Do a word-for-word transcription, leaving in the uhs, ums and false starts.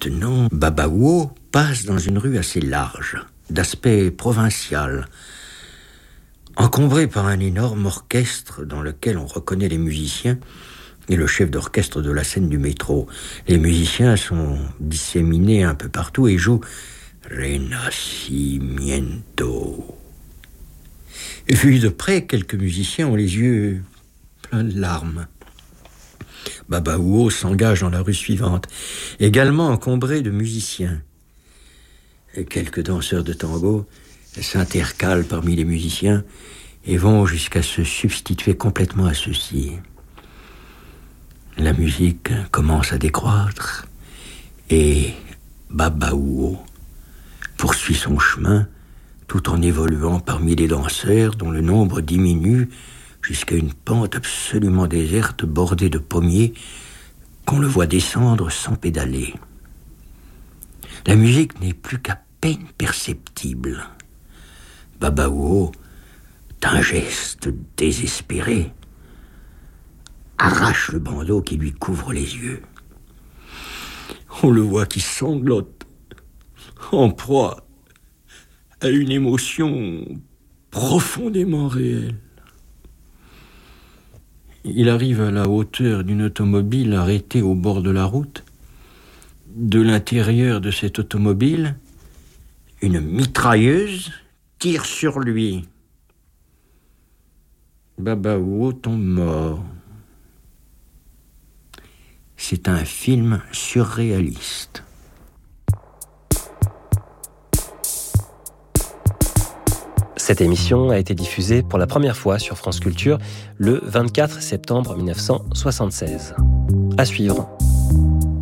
Maintenant, Babao passe dans une rue assez large, d'aspect provincial, encombrée par un énorme orchestre dans lequel on reconnaît les musiciens et le chef d'orchestre de la scène du métro. Les musiciens sont disséminés un peu partout et jouent Renacimiento. Et vu de près, quelques musiciens ont les yeux pleins de larmes. Babao s'engage dans la rue suivante, également encombrée de musiciens. Et quelques danseurs de tango s'intercalent parmi les musiciens et vont jusqu'à se substituer complètement à ceux-ci. La musique commence à décroître et Babao poursuit son chemin tout en évoluant parmi les danseurs dont le nombre diminue jusqu'à une pente absolument déserte bordée de pommiers qu'on le voit descendre sans pédaler. La musique n'est plus qu'à peine perceptible. Babao, d'un geste désespéré, arrache le bandeau qui lui couvre les yeux. On le voit qui sanglote, en proie à une émotion profondément réelle. Il arrive à la hauteur d'une automobile arrêtée au bord de la route. De l'intérieur de cette automobile, une mitrailleuse tire sur lui. Babao tombe mort. C'est un film surréaliste. Cette émission a été diffusée pour la première fois sur France Culture le vingt-quatre septembre mille neuf cent soixante-seize. À suivre.